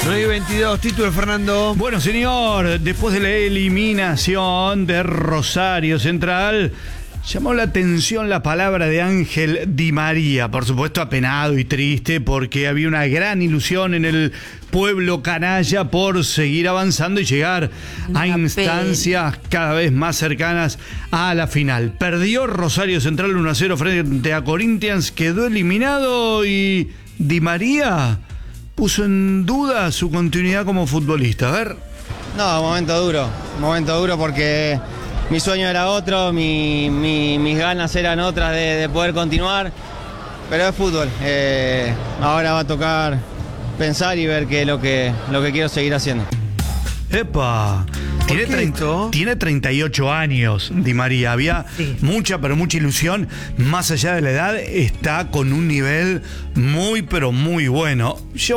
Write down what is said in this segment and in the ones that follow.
9:22, título Fernando. Bueno, señor, después de la eliminación de Rosario Central, llamó la atención la palabra de Ángel Di María, por supuesto apenado y triste porque había una gran ilusión en el pueblo canalla por seguir avanzando y llegar a instancias cada vez más cercanas a la final. Perdió Rosario Central 1-0 frente a Corinthians, quedó eliminado y Di María puso en duda su continuidad como futbolista. A ver. No, momento duro porque mi sueño era otro, mis ganas eran otras de poder continuar, pero es fútbol. Ahora va a tocar pensar y ver qué es lo que quiero seguir haciendo. ¡Epa! Tiene 38 años, Di María. Había mucha ilusión. Más allá de la edad, está con un nivel muy, pero muy bueno. Yo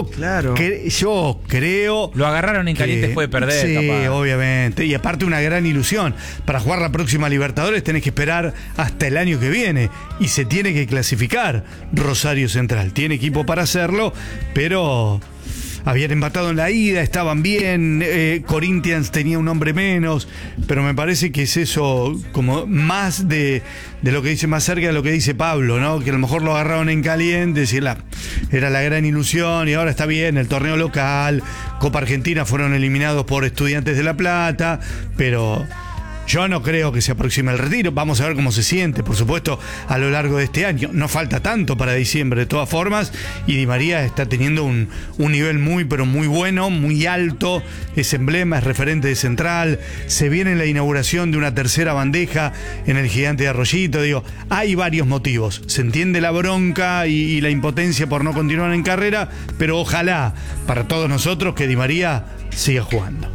creo... Lo agarraron en caliente, fue perder. Sí, capaz. obviamente. Y aparte una gran ilusión. Para jugar la próxima Libertadores tenés que esperar hasta el año que viene. Y se tiene que clasificar Rosario Central. Tiene equipo para hacerlo, pero... habían empatado en la ida, estaban bien, Corinthians tenía un hombre menos, pero me parece que es eso como más de lo que dice, más cerca de lo que dice Pablo, ¿no? Que a lo mejor lo agarraron en caliente, era la gran ilusión y ahora está bien, el torneo local, Copa Argentina fueron eliminados por Estudiantes de La Plata, pero... yo no creo que se aproxime el retiro. Vamos a ver cómo se siente, por supuesto, a lo largo de este año. No falta tanto para diciembre, de todas formas. Y Di María está teniendo un nivel muy, pero muy bueno, muy alto. Es emblema, es referente de Central. Se viene la inauguración de una tercera bandeja en el Gigante de Arroyito. Digo, hay varios motivos. Se entiende la bronca y la impotencia por no continuar en carrera, pero ojalá, para todos nosotros, que Di María siga jugando.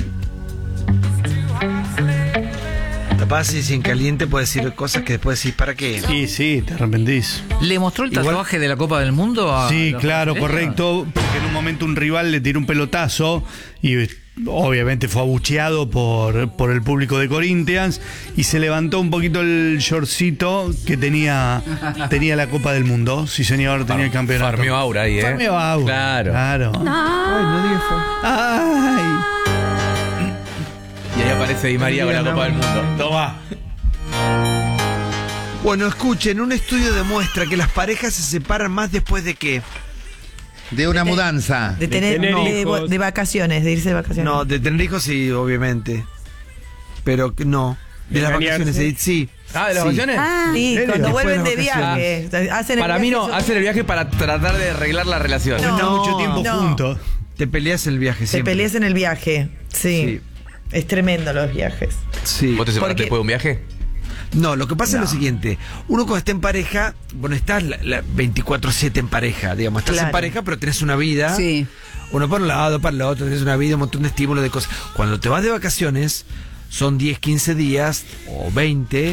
Capaz si en caliente puede decir cosas que después decís, ¿para qué? Sí, te arrepentís. ¿Le mostró el tatuaje de la Copa del Mundo a Sí, los claro, brasileños? correcto, porque en un momento un rival le tiró un pelotazo y obviamente fue abucheado por el público de Corinthians y se levantó un poquito el shortcito que tenía la Copa del Mundo. Sí, señor, tenía el campeonato. Farmeó aura ahí, Farmeó aura. Claro. Ay, no digas Ay. Y ahí aparece Di María con la Copa del Mundo. Toma. Bueno, escuchen, un estudio demuestra que las parejas se separan más después de qué. De una mudanza. De tener hijos. De vacaciones, de irse de vacaciones. No, de tener hijos sí, obviamente. Pero no. De las vacaciones, sí. Ah, ¿de las vacaciones? Sí, ¿En cuando serio? vuelven de Después de viaje. Hacen el Para mí viaje no, hacen el viaje para tratar de arreglar la relación. Están mucho tiempo no. juntos. Te peleas el viaje Te siempre. peleas en el viaje. Sí. Es tremendo los viajes. Sí. ¿Vos te separaste Porque- después de un viaje? No, lo que pasa es lo siguiente. Uno cuando está en pareja, bueno, estás la 24/7 en pareja, digamos. Estás en Claro. pareja, pero tenés una vida. Sí. Uno para un lado, para el otro, tenés una vida, un montón de estímulos, de cosas. Cuando te vas de vacaciones, son 10, 15 días o 20,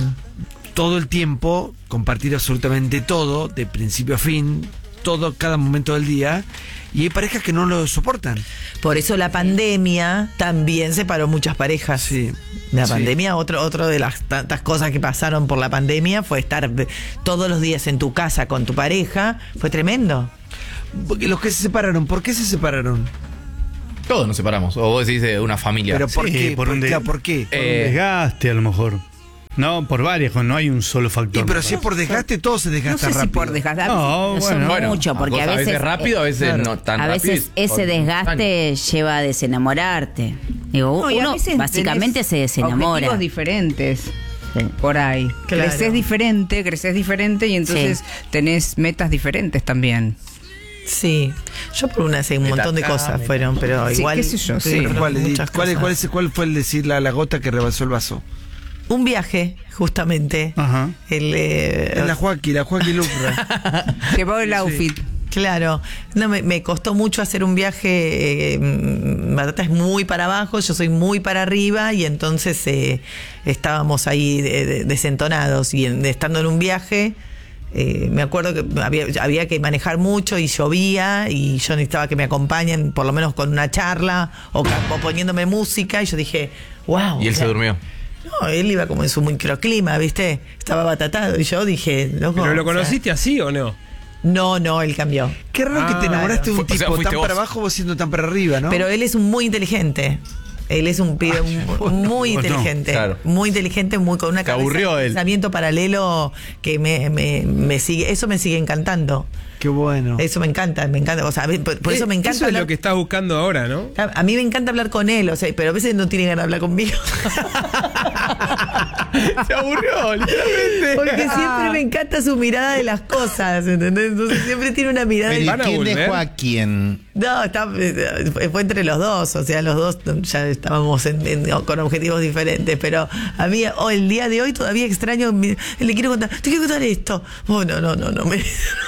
todo el tiempo, compartir absolutamente todo, de principio a fin, todo, cada momento del día. Y hay parejas que no lo soportan. Por eso la pandemia también separó muchas parejas. Sí. La Sí. pandemia, otro de las tantas cosas que pasaron por la pandemia fue estar todos los días en tu casa con tu pareja. Fue tremendo. Porque los que se separaron, ¿por qué se separaron? Todos nos separamos. O vos decís de una familia. Pero ¿por Sí, qué? por un de- Claro, ¿por qué? Por un desgaste, a lo mejor. No, por varias, no hay un solo factor. Pero si es por desgaste, todo se No desgasta sé si rápido. por desgastar. No, son bueno. mucho, porque a veces rápido, a veces no tan A rápido. veces ese desgaste lleva a desenamorarte. Digo, No, y a uno veces básicamente tenés se desenamora. objetivos diferentes. Sí. Por ahí. Claro. Creces diferente y entonces Sí. tenés metas diferentes también. Sí. Yo por un montón de cosas fueron, pero Sí, igual. qué sé yo, sí. fueron ¿Cuál muchas cosas. cuál fue el decir la gota que rebasó el vaso? Un viaje, justamente. Ajá. La Joaquín Lucra. Llevó el outfit. Claro, no, me costó mucho hacer un viaje. Batata es muy para abajo, yo soy muy para arriba, y entonces estábamos ahí desentonados. Y estando en un viaje, me acuerdo que había que manejar mucho y llovía, y yo necesitaba que me acompañen, por lo menos con una charla o poniéndome música. Y yo dije, wow. Y él se durmió. No, él iba como en su microclima, ¿viste? Estaba batatado, y yo dije, loco. ¿Pero lo o sea, conociste así o no? No, él cambió. Qué raro que te enamoraste de un O sea, tipo fuiste tan vos. para abajo, vos siendo tan para arriba, ¿no? Pero él es muy inteligente. Él es un pibe muy vos no. inteligente. Claro. Muy inteligente, muy con una Te cabeza aburrió de él. pensamiento paralelo que me sigue. Eso me sigue encantando. Qué bueno. Eso me encanta. O sea, por eso me encanta Eso es hablar- lo que estás buscando ahora, ¿no? A mí me encanta hablar con él, o sea, pero a veces no tiene ganas de hablar conmigo. Se aburrió, literalmente. Porque siempre me encanta su mirada de las cosas, ¿entendés? Entonces siempre tiene una mirada Pero de... ¿Van a ¿quién volver? dejó a quién? No, fue entre los dos, o sea, los dos ya estábamos con objetivos diferentes, pero a mí el día de hoy todavía extraño, le quiero contar, te quiero contar esto. Oh, no me...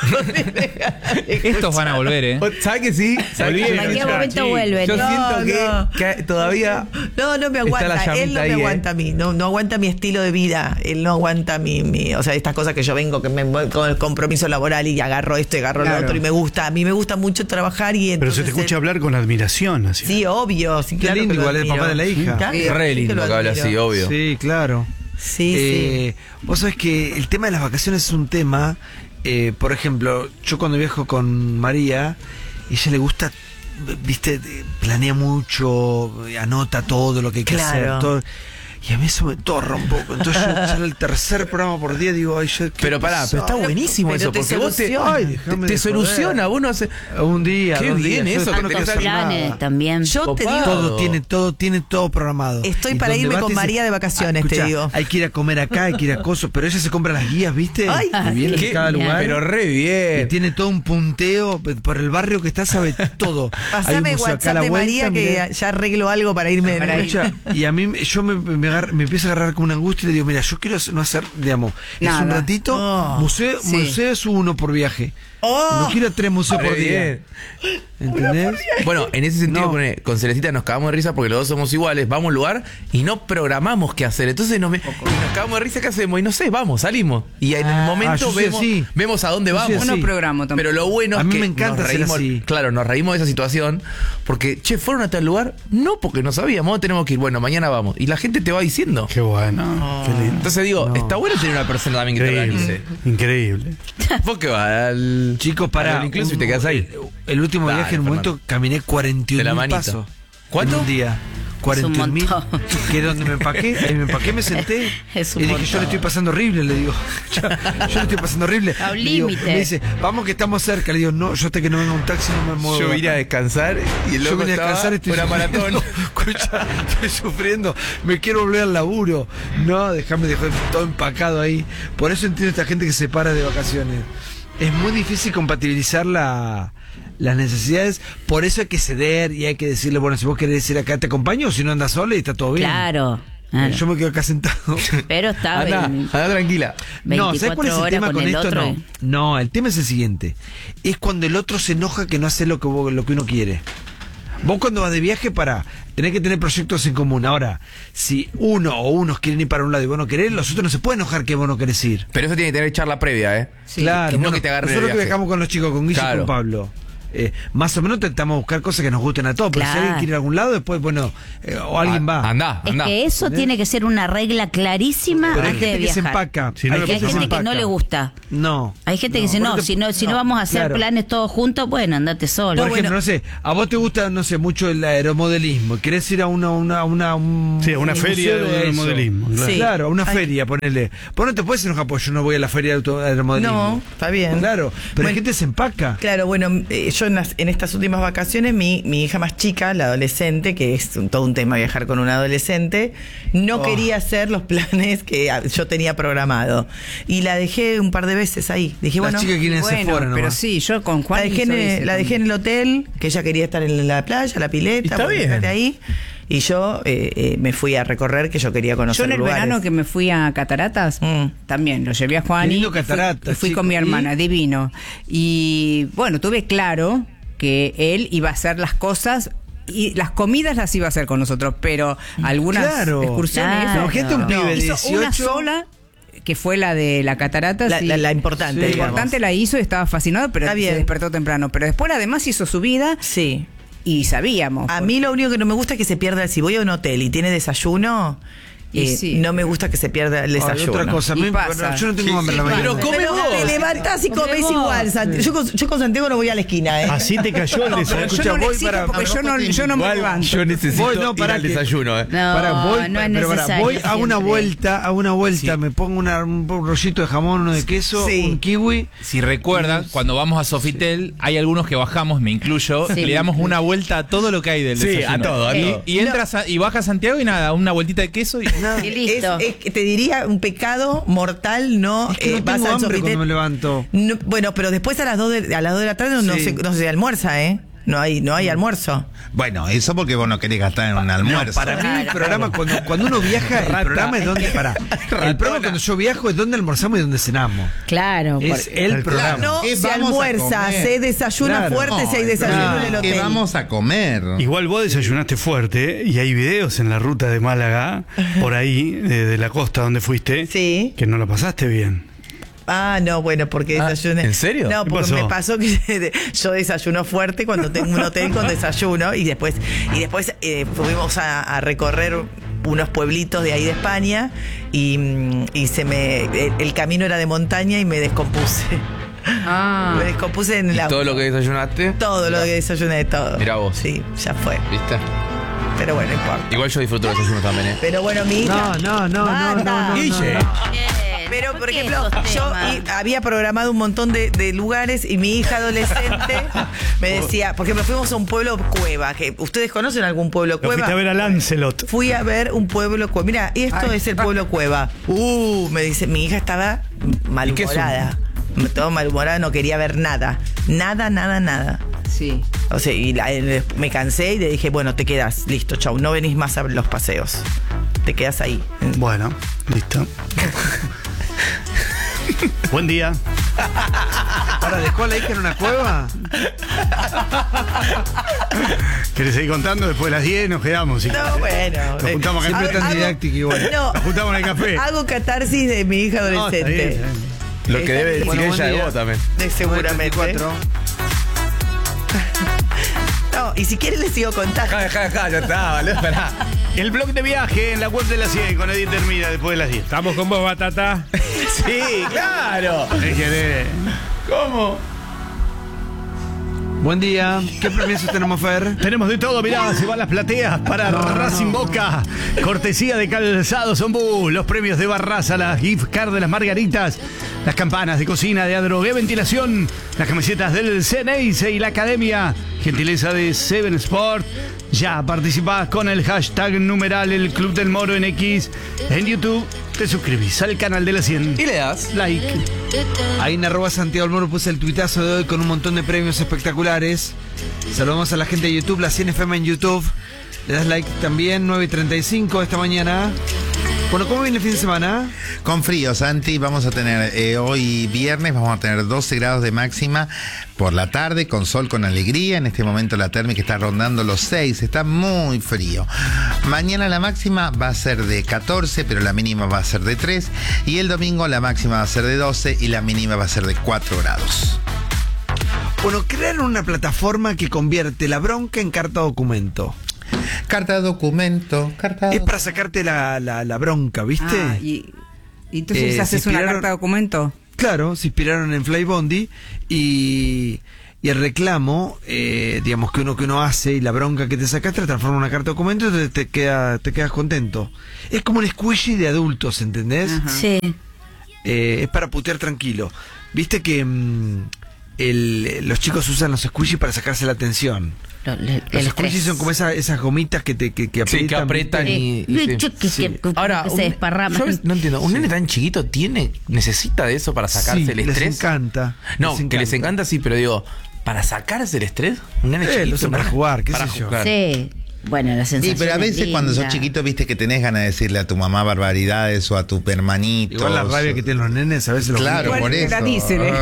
Estos van a volver, ¿eh? ¿Sabes que sí? ¿Sabes En que cualquier momento vuelven. Yo No, siento que todavía. No me está la aguanta, él llamita no ahí, me aguanta a mí, no aguanta mi estilo de vida, él no aguanta o sea, estas cosas que yo vengo, que me voy con el compromiso laboral y agarro esto y agarro lo Claro. otro y me gusta, a mí me gusta mucho trabajar y Pero se te entonces escucha hablar con admiración, así. Sí, obvio, sí, Qué claro. lindo, que lo igual es el admiro. papá de la hija. Claro, Re sí lindo lo que habla admiro. así, obvio. Sí, claro. Sí. Vos sabés que el tema de las vacaciones es un tema. Por ejemplo, yo cuando viajo con María, ella le gusta, viste, planea mucho, anota todo lo que hay que Claro. hacer. Todo, y a mí eso me torra un poco. Entonces yo ya el tercer programa por día digo, ay, ya, ¿qué Pero pará, pero está buenísimo Pero eso, te porque vos te, soluciona. Ay, déjame te de soluciona, joder. vos no haces. Un día, Qué 2 bien días, eso, yo que no tenés quiero hacer Planes nada. también. Yo te Copado. digo, Tiene todo programado. Estoy Y para donde irme va con te dice, María de vacaciones, te escuchá, digo. hay que ir a comer acá, hay que ir a cosas, pero ella se compra las guías, ¿viste? Ay, y viene qué en cada bien. lugar. Pero re bien. Y tiene todo un punteo por el barrio que está, sabe todo. Hay un pasame museo acá a WhatsApp la de María vuelta, mirá. que ya arreglo algo para irme. Escucha, y a mí yo me empiezo a agarrar con una angustia y le digo, mira, yo quiero no hacer, digamos, es un Nada. ratito, Oh, museo es uno por viaje. No quiero 3 museos por Re día. bien. ¿Entendés? Bueno, en ese sentido, No. con Celestita nos cagamos de risa porque los dos somos iguales, vamos a un lugar y no programamos qué hacer. Entonces y nos cagamos de risa, ¿qué hacemos? Y no sé, vamos, salimos. Y en el momento yo soy así. vemos a dónde Yo soy vamos. así. Yo no programo tampoco. Pero lo bueno A es mí que me encanta nos ser reímos, así. claro, nos reímos de esa situación porque, che, ¿fueron a tal lugar? No, porque no sabíamos, ¿dónde tenemos que ir? Bueno, mañana vamos. Y la gente te va diciendo. Qué bueno, qué lindo. Entonces digo, está bueno tener una persona también que te organice. Increíble. Vos que vas al Chicos, para. incluso y te quedas ahí. El último Dale, viaje en un momento Fernando. caminé De 41 la mil manita. pasos. ¿Cuánto? En un día. Es un 41.000. montón. Que donde me empaqué, me senté. Es un y dije, montón. yo le estoy pasando horrible, le digo. Yo le estoy pasando horrible. A un Le digo, límite. me dice, vamos que estamos cerca. Le digo, no, yo hasta que no venga un taxi no me muevo. Yo de vine a acá. descansar y el Yo loco vine a descansar y estoy una maratón. sufriendo. Escucha, estoy sufriendo. Me quiero volver al laburo. No, déjame dejar todo empacado ahí. Por eso entiendo a esta gente que se para de vacaciones. Es muy difícil compatibilizar las necesidades. Por eso hay que ceder y hay que decirle, bueno, si vos querés ir acá te acompaño, o si no andas sola y está todo bien. Claro. claro. Yo me quedo acá sentado. Pero está Anda, bien. anda tranquila. No, ¿sabes cuál es el 24 tema horas con con el esto? otro. No, el tema es el siguiente. Es cuando el otro se enoja que no hace lo que uno quiere. Vos cuando vas de viaje tenés que tener proyectos en común. Ahora, si uno o unos quieren ir para un lado y vos no querés, los otros no se pueden enojar que vos no querés ir. Pero eso tiene que tener charla previa, ¿eh? Claro, Que no bueno, que te agarre nosotros de que viaje. viajamos con los chicos, con Guille y Claro. con Pablo. Más o menos intentamos buscar cosas que nos gusten a todos. Pero si Claro. alguien quiere ir a algún lado, después, bueno, o alguien va. Andá, Es andá. que eso tiene que ser una regla clarísima Pero hay antes de gente que se viajar. empaca. Si no Porque hay le gente pasa que no le gusta. No. Hay gente que dice, no, si no vamos a hacer claro. planes todos juntos, bueno, andate solo. Por ejemplo, no sé, a vos te gusta, no sé, mucho el aeromodelismo. ¿Querés ir a una Sí, a una feria museo de eso? aeromodelismo, claro. Sí. Claro, a una Ay. feria, ponele. Vos no te puedes enojar porque yo no voy a la feria de aeromodelismo. No, está bien. Claro, pero Bueno, la gente se empaca. Claro, bueno, yo en estas últimas vacaciones, mi hija más chica, la adolescente, que es todo un tema viajar con un adolescente, no quería hacer los planes que yo tenía programado. Y la dejé un par de veces ahí. Dije, Las bueno, chicas quieren ser Bueno, fuera pero nomás. sí, yo con Juan la dejé en el hotel, que ella quería estar en la playa, la pileta, Está bueno, bien. quédate ahí. Y yo me fui a recorrer, que yo quería conocer Yo en el lugares. verano que me fui a Cataratas, también lo llevé a Juan Qué y lindo Cataratas, fui chico. con mi hermana, ¿Y? divino. Y bueno, tuve claro que él iba a hacer las cosas y las comidas las iba a hacer con nosotros, pero algunas Claro. excursiones... Claro. eso, Imagínate un pibe de hizo 18. una sola, que fue la de la Cataratas. La importante, La digamos. importante la hizo y estaba fascinado, pero Está bien. se despertó temprano. Pero después además hizo su vida Sí. y sabíamos. A mí lo único que no me gusta es que se pierda. Si voy a un hotel y tiene desayuno, sí. No me gusta que se pierda el desayuno. Otra cosa, a mí- Y pasa. bueno, yo no tengo hambre en la mañana. Pero come Pero vos. te levantás y comés vos. igual, Santi. Yo con Santiago no voy a la esquina, ¿eh? Así te cayó el desayuno. escucha, Yo no le voy exijo para- porque yo no me Igual levanto. yo necesito Voy, no, ir para al que- desayuno. No, Voy, no es pero necesario. voy a una siempre. vuelta, me pongo un rollito de jamón, uno de queso, Sí. un kiwi. Si recuerdan, cuando vamos a Sofitel, hay algunos que bajamos, me incluyo, Sí. y le damos una vuelta a todo lo que hay del Sí, desayuno. a todo, a Y, todo. y entras y bajas a Santiago y nada, una vueltita de queso y... Y listo. Es que te diría un pecado mortal, ¿no? Es que no vas tengo al hambre Sofitel. cuando me levanto. No, bueno, pero después a las 2 de la tarde Sí. no se almuerza, ¿eh? No hay almuerzo. Bueno, eso porque vos no querés gastar en un almuerzo. No, para mí el programa, cuando uno viaja, el programa es donde, el programa cuando yo viajo es donde almorzamos y donde cenamos. Claro. Es el programa. No ¿Qué se vamos a almuerza, comer? se desayuna Claro. fuerte si hay desayuno en el ¿Qué hotel. vamos a comer? Igual vos desayunaste fuerte y hay videos en la ruta de Málaga, por ahí, de la costa donde fuiste, Sí. que no la pasaste bien. Ah, no, bueno, porque desayuné. ¿en serio? No, ¿Qué porque pasó? me pasó que yo desayuno fuerte cuando tengo un hotel con desayuno y después fuimos a recorrer unos pueblitos de ahí de España y el camino era de montaña y me descompuse. Ah. Me descompuse en ¿Y la todo lo que desayunaste? todo lo que desayuné, todo. Mirá vos. Sí, ya fue. ¿Viste? Pero bueno, no importa. Igual yo disfruto del desayuno también, ¿eh? Pero bueno, mi hija. Basta. Guille. Pero, por ¿Por qué ejemplo, esos yo temas? había programado un montón de lugares y mi hija adolescente me decía, por ejemplo, fuimos a un pueblo cueva, que ustedes conocen algún pueblo Lo fuiste cueva. a ver a Lancelot. Fui a ver un pueblo cueva. Mira, esto es el pueblo cueva. Me dice, mi hija estaba malhumorada. Todo malhumorada, no quería ver nada. Nada. Sí. O sea, me cansé y le dije, bueno, te quedas, listo, chau, no venís más a los paseos. Te quedas ahí. Bueno, listo. Buen día. ¿Ahora dejó a la hija en una cueva? ¿Querés seguir contando? Después de las 10 nos quedamos. Si No, querés. bueno. Nos juntamos acá. Siempre tan didáctico igual. No, Nos juntamos en el café. hago catarsis de mi hija No, está adolescente. bien, está bien. Lo que debe decir Bueno, buen ella de día. vos también. Seguramente. 9:34. No, y si quiere le sigo contando. Ya está, vale, esperá. El blog de viaje en la web de las 100 con Edith Termina después de las 10. Estamos con vos, Batata. Sí, claro. ¿Cómo? Buen día. ¿Qué premios tenemos, Fer? Tenemos de todo, mirá, se van las plateas para Racing Boca. Cortesía de Calzado Zombú, los premios de Barraza, las gift card de las Margaritas, las campanas de cocina de Adrogué Ventilación, las camisetas del Ceneice y la Academia, gentileza de Seven Sport. Ya participás con el hashtag numeral El Club del Moro en X. En YouTube te suscribís al canal de la 100. Y le das. Like. Ahí en @Santiago Almoro puse el tuitazo de hoy con un montón de premios espectaculares. Saludamos a la gente de YouTube, la 100 FM en YouTube. Le das like también, 9:35 esta mañana. Bueno, ¿cómo viene el fin de semana? Con frío, Santi, vamos a tener hoy viernes, vamos a tener 12 grados de máxima por la tarde, con sol, con alegría. En este momento la térmica está rondando los 6, está muy frío. Mañana la máxima va a ser de 14, pero la mínima va a ser de 3. Y el domingo la máxima va a ser de 12 y la mínima va a ser de 4 grados. Bueno, crearon una plataforma que convierte la bronca en carta documento. Carta documento, Es para sacarte la bronca, ¿viste? Ah, y entonces haces se una inspiraron- carta documento. Claro, se inspiraron en Flybondi y el reclamo, digamos, que uno hace y la bronca que te sacaste la transforma en una carta documento y te quedas contento. Es como un squishy de adultos, ¿entendés? Ajá. Sí. Es para putear tranquilo. Viste que los chicos usan los squishy para sacarse la atención. Los squishy son como esas gomitas que aprietan. Sí, que apretan ¿viste? y sí. Ahora, que se desparrama. yo no entiendo, ¿un nene tan chiquito necesita de eso para sacarse Sí, el estrés? les encanta. No, que les encanta sí, pero digo, ¿para sacarse el estrés? Un nene chiquito. lo usan para jugar, qué sé yo. Sí. Bueno, la sensación. Sí, pero a es veces cuando sos linda. chiquito, viste que tenés ganas de decirle a tu mamá barbaridades o a tu hermanito. Igual la rabia que tienen los nenes a veces los Claro, Igual por te eso. la dicen, ¿eh?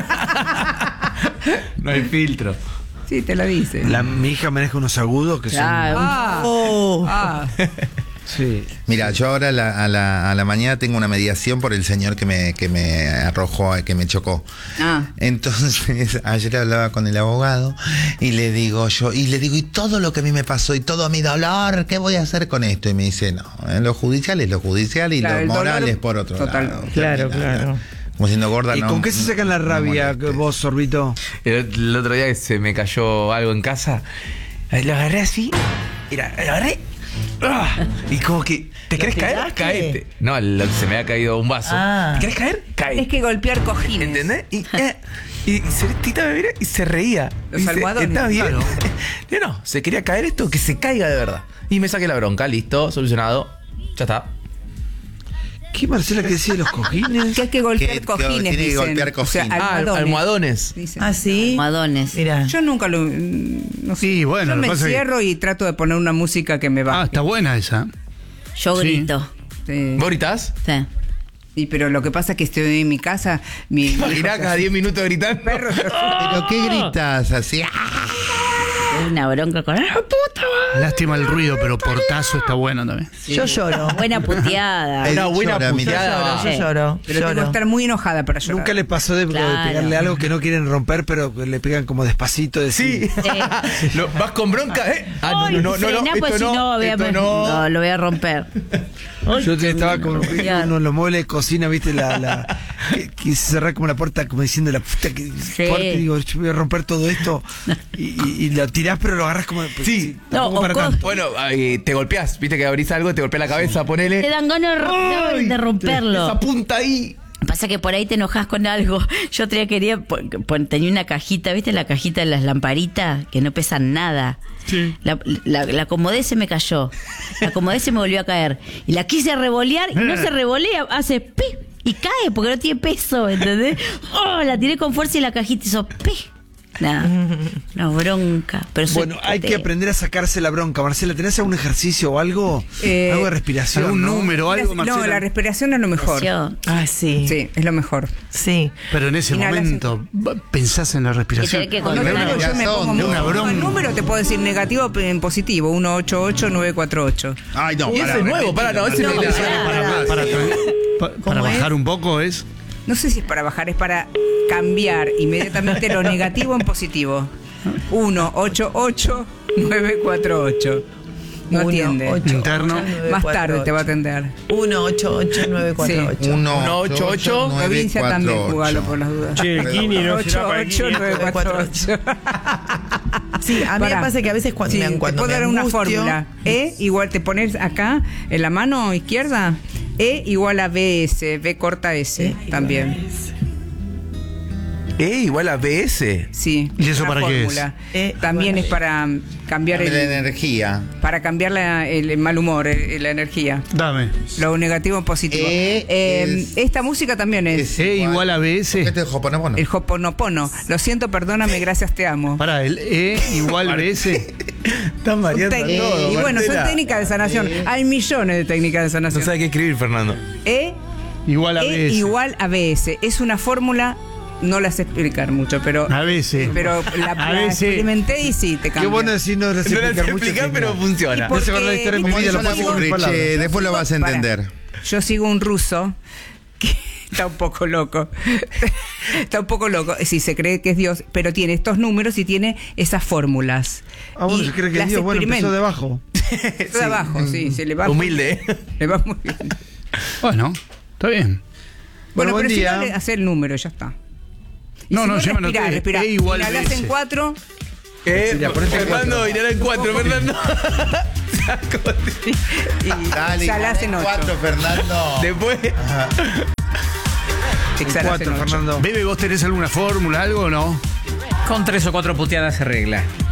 No hay filtro. Sí, te la dice. Mi hija maneja unos agudos que Claro. Ah, Oh. ah. Sí. Mira, yo ahora a la mañana tengo una mediación por el señor que me arrojó, que me chocó. Entonces, ayer hablaba con el abogado y le digo, y todo lo que a mí me pasó y todo mi dolor, ¿qué voy a hacer con esto? Y me dice, no, lo judicial es lo judicial y Claro, lo el moral dolor, es por otro lado. Claro, claro. Como siendo gorda, ¿Y no. con qué se sacan la rabia vos, Sorbito? El otro día que se me cayó algo en casa, lo agarré así, mira, lo agarré. Y como que, ¿te querés caer? pegaste? Caete. No, se me había caído un vaso. ¿Te querés caer? Cae. Es que golpear cojines. ¿Entendés? Y Celestita me mira y se reía. Los Dice, almohadones. ¿está bien? Claro. Yo no, se quería caer esto, que se caiga de verdad. Y me saqué la bronca, listo, solucionado. Ya está. ¿Qué, Marcela, que decía de los cojines? Que hay que golpear Que cojines. tiene que dicen. golpear O sea, cojines. Almohadones. dicen. Ah, sí. Almohadones. Mira. Yo nunca lo. No sé. Sí, bueno, Yo lo me que pasa es que- encierro y trato de poner una música que me baje. Está buena esa. Yo Sí. grito. Sí. ¿Vos gritás? Sí. Sí, pero lo que pasa es que estoy en mi casa. Mi Imaginá cada 10 minutos gritando. perro. ¿Pero qué gritas así? Una bronca con. Lástima el ruido, pero portazo está bueno también. Yo lloro. Buena puteada. Una buena Llora, mira. puteada. Yo lloro. Pero tengo que estar muy enojada para llorar. Nunca le pasó de Claro. pegarle algo que no quieren romper, pero le pegan como despacito. Sí. ¿Vas con bronca? Ay, frená, pues si no, lo voy a romper. Yo estaba con Ya. uno de los muebles de cocina, viste, que cerrar como la puerta, como diciendo la puta que fuerte, digo, yo voy a romper todo esto y lo tirás, pero lo agarras como. Sí. No, tampoco para o tanto. Bueno, te golpeás, viste que abrís algo, te golpea la cabeza, ponele. Te dan ganas de romperlo. Esa punta ahí. Pasa que por ahí te enojas con algo. Yo quería tenía una cajita, ¿viste? La cajita de las lamparitas que no pesan nada. Sí. La acomodé, se me cayó. La acomodé, se me volvió a caer. Y la quise revolear y no se revolea, hace pi y cae porque no tiene peso, ¿entendés? Oh, la tiré con fuerza y la cajita hizo pi. Nada, una bronca. Pero Bueno, hay que aprender a sacarse la bronca. Marcela, ¿tenés algún ejercicio o algo? Algo de respiración. Algún ¿no? número, algo, No, Marcela. la respiración es lo mejor. Ah, sí. Sí, es lo mejor. Sí. Pero en ese Inhalas momento pensás en la respiración. Y tenés que Cuando controlar. te digo, yo me pongo de una muy- bronca. El número te puedo decir negativo o en positivo. 188-948. Ay, no, Y ese es nuevo, no, ese No, no, Para bajar un poco es. No sé si es para bajar, es para cambiar inmediatamente lo negativo en positivo. 188-948. No atiende. 188. Interno. Más tarde te va a atender. 188-948. 188 Provincia también, jugalo por las dudas. Che, el Kini no será para el Kini. 948. Sí, a mí me pasa que a veces cuando, Sí, me, te cuando puedo me dar una angustio- fórmula. Igual te pones acá en la mano izquierda. Igual a BS, B corta S también. igual a BS. Sí. ¿Y eso una para qué es? fórmula. bueno. También es para cambiar la el, energía. para cambiar el mal humor, la energía. Dame. Lo negativo en positivo. Esta música también es E igual a BS. Este es Hoponopono. el Hoponopono. Lo siento, perdóname, gracias, te amo. Pará, el E igual BS. Están variando todo. Y bueno, son Marcela. técnicas de sanación. Hay millones de técnicas de No sanación. sabe qué escribir, Fernando. Igual a BS. Igual a BS. Es una fórmula, no la sé explicar mucho, pero A veces. pero la A veces. experimenté y sí, te Qué cambia. bueno decir, no lo sé No la sé explicar mucho. explicar, sí, pero no. funciona. Y por- No sé con la historia de mi Porque vida, lo Eso puedo la decir con aburre, palabras. che, después lo vas a Pará. entender. Yo sigo un ruso que está un poco loco. Está un poco loco. Sí, se cree que es Dios, pero tiene estos números y tiene esas fórmulas. Ah, bueno, Y yo creo que las Dios, bueno, empezó experimenta. de abajo. Empezó de abajo, sí, se le va Humilde. Le va muy bien. Bueno, está bien. Bueno, buen pero si día. no, hace el número, ya está. Y No, si no, vos yo me respirá, anoté. respirá. E igual Inhalás BS. en 4. Mira, ponete en Fernando, cuatro. irá en 4, Fernando. y Dale, exhalás en 8. 4, Fernando. Después. Exhalás en 4, 8. Fernando. Bebe, ¿vos tenés alguna fórmula, algo o no? Con 3 o 4 puteadas se arregla.